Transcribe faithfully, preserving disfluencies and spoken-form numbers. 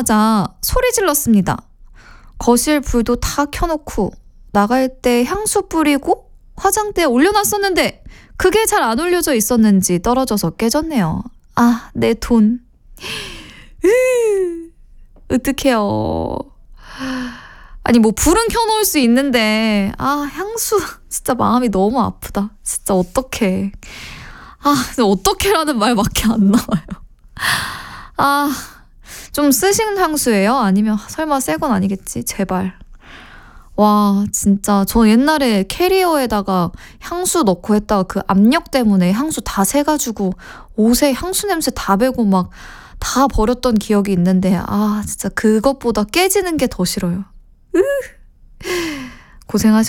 들어오자마자 소리 질렀습니다. 거실 불도 다 켜놓고 나갈 때 향수 뿌리고 화장대에 올려놨었는데 그게 잘 안 올려져 있었는지 떨어져서 깨졌네요. 아, 내 돈. 어떡해요. 아니 뭐 불은 켜놓을 수 있는데 아 향수 진짜 마음이 너무 아프다. 진짜 어떡해. 아 진짜 어떡해라는 말밖에 안 나와요. 아 좀 쓰신 향수예요? 아니면 설마 새 건 아니겠지? 제발. 와 진짜 저 옛날에 캐리어에다가 향수 넣고 했다가 그 압력 때문에 향수 다 새가지고 옷에 향수 냄새 다 배고 막 다 버렸던 기억이 있는데 아 진짜 그것보다 깨지는 게 더 싫어요. 으 고생하셨